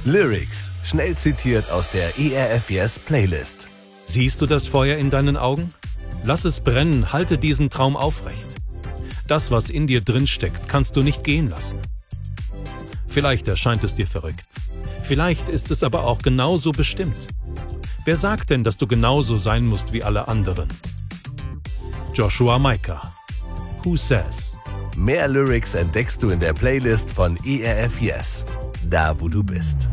Lyrics, schnell zitiert aus der ERF Yes Playlist. Siehst du das Feuer in deinen Augen? Lass es brennen, halte diesen Traum aufrecht. Das, was in dir drin steckt, kannst du nicht gehen lassen. Vielleicht erscheint es dir verrückt. Vielleicht ist es aber auch genauso bestimmt. Wer sagt denn, dass du genauso sein musst wie alle anderen? Joshua Micah. Who says? Mehr Lyrics entdeckst du in der Playlist von ERF Yes, da wo du bist.